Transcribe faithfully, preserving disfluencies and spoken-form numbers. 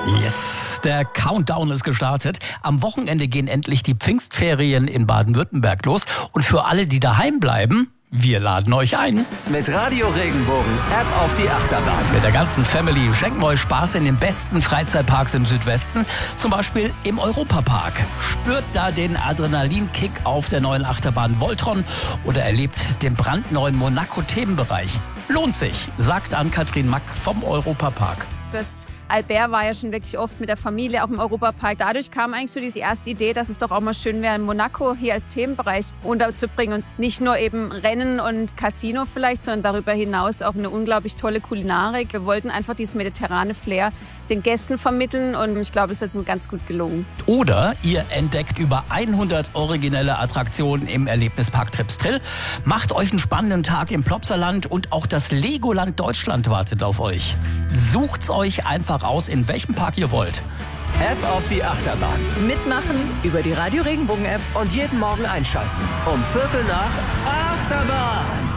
Yes, der Countdown ist gestartet. Am Wochenende gehen endlich die Pfingstferien in Baden-Württemberg los. Und für alle, die daheim bleiben, wir laden euch ein. Mit Radio Regenbogen ab auf die Achterbahn. Mit der ganzen Family schenken wir euch Spaß in den besten Freizeitparks im Südwesten. Zum Beispiel im Europapark. Spürt da den Adrenalinkick auf der neuen Achterbahn Voltron oder erlebt den brandneuen Monaco-Themenbereich. Lohnt sich, sagt Ann-Kathrin Mack vom Europapark. Fürst Albert war ja schon wirklich oft mit der Familie auch im Europapark. Dadurch kam eigentlich so diese erste Idee, dass es doch auch mal schön wäre, Monaco hier als Themenbereich unterzubringen. Und nicht nur eben Rennen und Casino vielleicht, sondern darüber hinaus auch eine unglaublich tolle Kulinarik. Wir wollten einfach dieses mediterrane Flair den Gästen vermitteln und ich glaube, es ist uns ganz gut gelungen. Oder ihr entdeckt über hundert originelle Attraktionen im Erlebnispark Tripstrill. Macht euch einen spannenden Tag im Plopsaland und auch das Legoland Deutschland wartet auf euch. Sucht's euch einfach aus, in welchem Park ihr wollt. Ab auf die Achterbahn. Mitmachen über die Radio Regenbogen App. Und jeden Morgen einschalten. Um Viertel nach Achterbahn.